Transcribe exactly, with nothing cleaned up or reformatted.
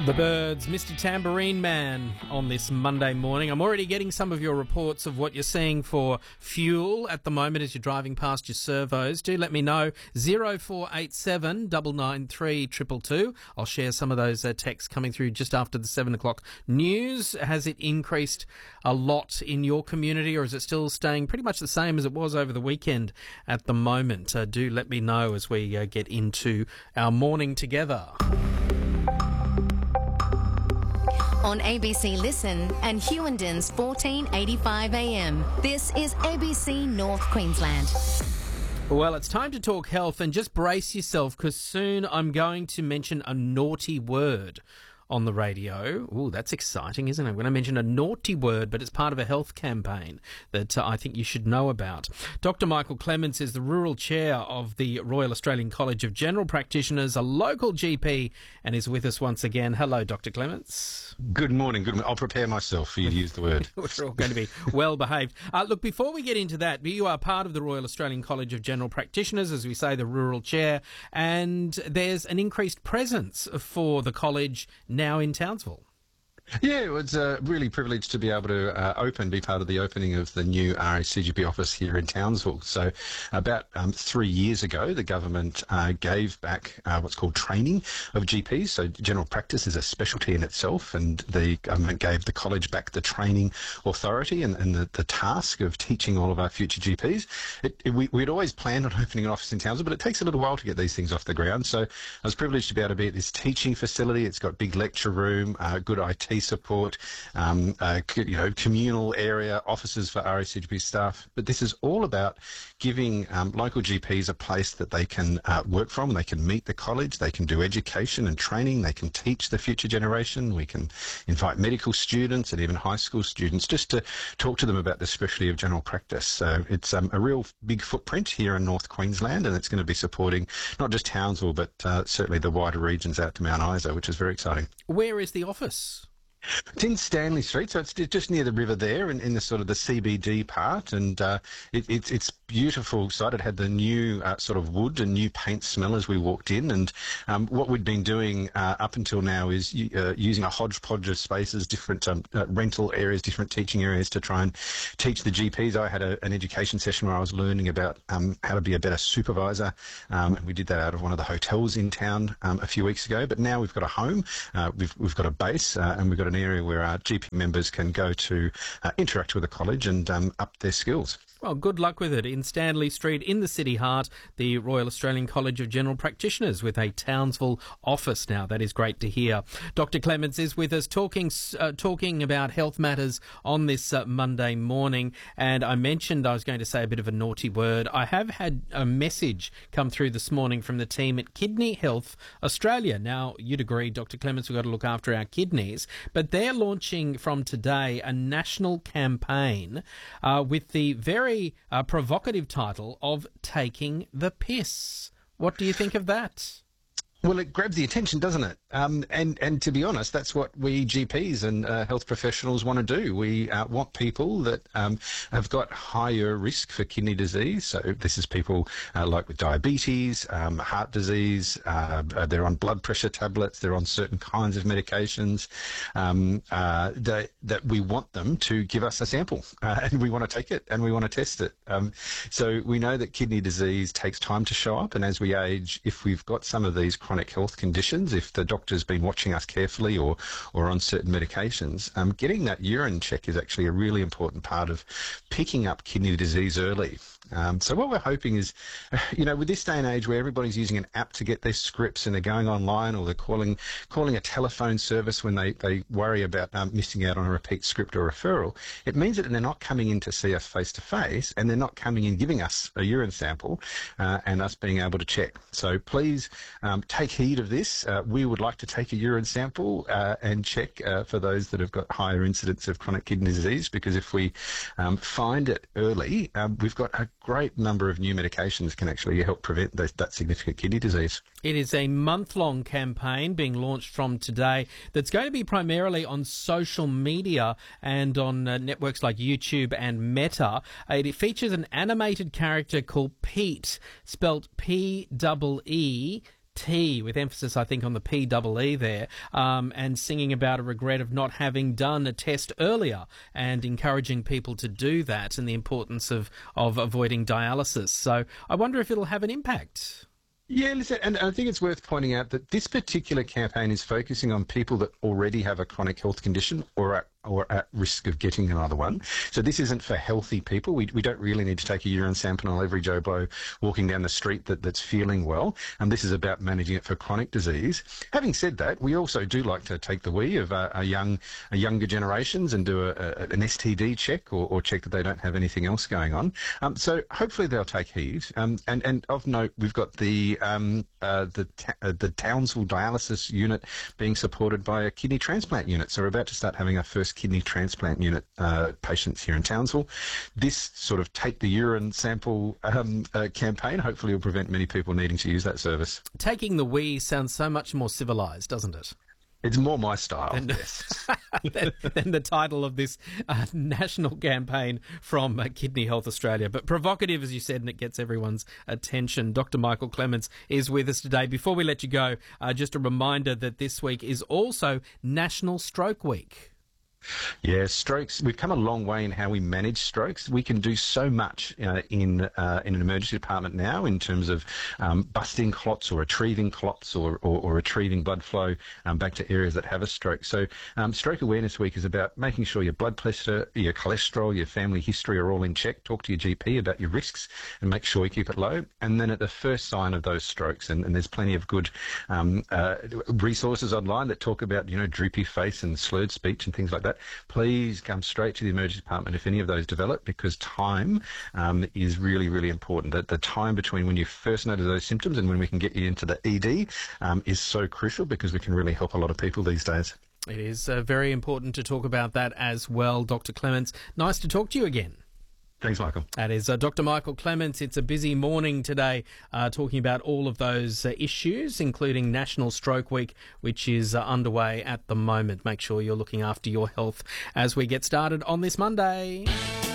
The Birds, Mister Tambourine Man on this Monday morning. I'm already getting some of your reports of what you're seeing for fuel at the moment as you're driving past your servos. Do let me know. zero four eight seven nine nine three two two two. I'll share some of those uh, texts coming through just after the seven o'clock news. Has it increased a lot in your community, or is it still staying pretty much the same as it was over the weekend at the moment? Uh, do let me know as we uh, get into our morning together. On A B C Listen and Hewendon's fourteen eighty-five A M. This is A B C North Queensland. Well, it's time to talk health, and just brace yourself because soon I'm going to mention a naughty word on the radio. Ooh, that's exciting, isn't it? I'm going to mention a naughty word, but it's part of a health campaign that uh, I think you should know about. Doctor Michael Clements is the Rural Chair of the Royal Australian College of General Practitioners, a local G P, and is with us once again. Hello, Doctor Clements. Good morning. Good morning. I'll prepare myself for you to use the word. We're all going to be well behaved. Uh, look, before we get into that, you are part of the Royal Australian College of General Practitioners, as we say, the Rural Chair, and there's an increased presence for the college now in Townsville. Yeah, it was uh, really privileged to be able to uh, open, be part of the opening of the new R A C G P office here in Townsville. So about um, three years ago, the government uh, gave back uh, what's called training of G Ps. So general practice is a specialty in itself, and the government gave the college back the training authority and, and the, the task of teaching all of our future G Ps. It, it, we, we'd always planned on opening an office in Townsville, but it takes a little while to get these things off the ground. So I was privileged to be able to be at this teaching facility. It's got big lecture room, uh, good I T support, um, uh, you know, communal area, offices for R A C G P staff. But this is all about giving um, local G Ps a place that they can uh, work from. They can meet the college, they can do education and training, they can teach the future generation. We can invite medical students and even high school students just to talk to them about the specialty of general practice. So it's um, a real big footprint here in North Queensland, and it's going to be supporting not just Townsville, but uh, certainly the wider regions out to Mount Isa, which is very exciting. Where is the office? It's in Stanley Street, so it's just near the river there, in, in the sort of the C B D part, and uh, it, it's it's beautiful site. It had the new uh, sort of wood and new paint smell as we walked in, and um, what we'd been doing uh, up until now is uh, using a hodgepodge of spaces, different um, uh, rental areas, different teaching areas to try and teach the G Ps. I had a, an education session where I was learning about um, how to be a better supervisor, um, and we did that out of one of the hotels in town um, a few weeks ago. But now we've got a home, uh, we've we've got a base, uh, and we've got an area where our G P members can go to uh, interact with the college and um, up their skills. Well, good luck with it in Stanley Street in the city heart, the Royal Australian College of General Practitioners with a Townsville office now. That is great to hear. Doctor Clements is with us talking uh, talking about health matters on this uh, Monday morning. And I mentioned I was going to say a bit of a naughty word. I have had a message come through this morning from the team at Kidney Health Australia. Now, you'd agree, Doctor Clements, we've got to look after our kidneys, but they're launching from today a national campaign uh, with the very Uh, provocative title of Taking the Piss. What do you think of that? Well, it grabs the attention, doesn't it? Um, and, and to be honest, that's what we G Ps and uh, health professionals want to do. We uh, want people that um, have got higher risk for kidney disease. So this is people uh, like with diabetes, um, heart disease, uh, they're on blood pressure tablets, they're on certain kinds of medications, um, uh, that, that we want them to give us a sample. Uh, and we want to take it and we want to test it. Um, so we know that kidney disease takes time to show up. And as we age, if we've got some of these chronic health conditions, if the doctor's been watching us carefully or or on certain medications, um, getting that urine check is actually a really important part of picking up kidney disease early. Um, so what we're hoping is, you know, with this day and age where everybody's using an app to get their scripts and they're going online or they're calling calling a telephone service when they, they worry about um, missing out on a repeat script or referral, it means that they're not coming in to see us face to face and they're not coming in giving us a urine sample uh, and us being able to check. So please um, take heed of this. Uh, we would like to take a urine sample uh, and check uh, for those that have got higher incidence of chronic kidney disease, because if we um, find it early, um, we've got a great number of new medications can actually help prevent that, that significant kidney disease. It is a month-long campaign being launched from today that's going to be primarily on social media and on uh, networks like YouTube and Meta. Uh, it features an animated character called Pete, spelt P E E T, with emphasis, I think, on the P double E there, um, and singing about a regret of not having done a test earlier and encouraging people to do that and the importance of, of avoiding dialysis. So I wonder if it'll have an impact. Yeah, listen, and I think it's worth pointing out that this particular campaign is focusing on people that already have a chronic health condition or are or at risk of getting another one. So this isn't for healthy people. We, we don't really need to take a urine sample on every Joe Blow walking down the street that, that's feeling well. And this is about managing it for chronic disease. Having said that, we also do like to take the we of uh, our young, our younger generations and do a, a, an S T D check or, or check that they don't have anything else going on. Um, so hopefully they'll take heed. Um, and, and of note, we've got the um, uh, the ta- uh, the Townsville dialysis unit being supported by a kidney transplant unit. So we're about to start having our first kidney transplant unit uh, patients here in Townsville. This sort of take the urine sample um, uh, campaign hopefully will prevent many people needing to use that service. Taking the we sounds so much more civilised, doesn't it? It's more my style, than, yes. than, than the title of this uh, national campaign from uh, Kidney Health Australia. But provocative, as you said, and it gets everyone's attention. Doctor Michael Clements is with us today. Before we let you go, uh, just a reminder that this week is also National Stroke Week. Yeah, strokes. We've come a long way in how we manage strokes. We can do so much uh, in uh, in an emergency department now in terms of um, busting clots or retrieving clots or, or, or retrieving blood flow um, back to areas that have a stroke. So um, Stroke Awareness Week is about making sure your blood pressure, your cholesterol, your family history are all in check. Talk to your G P about your risks and make sure you keep it low. And then at the first sign of those strokes, and, and there's plenty of good um, uh, resources online that talk about, you know, droopy face and slurred speech and things like that. Please come straight to the emergency department if any of those develop, because time um, is really, really important. That the time between when you first notice those symptoms and when we can get you into the E D um, is so crucial, because we can really help a lot of people these days. It is uh, very important to talk about that as well. Doctor Clements, nice to talk to you again. Thanks, Michael. That is uh, Doctor Michael Clements. It's a busy morning today uh, talking about all of those uh, issues, including National Stroke Week, which is uh, underway at the moment. Make sure you're looking after your health as we get started on this Monday.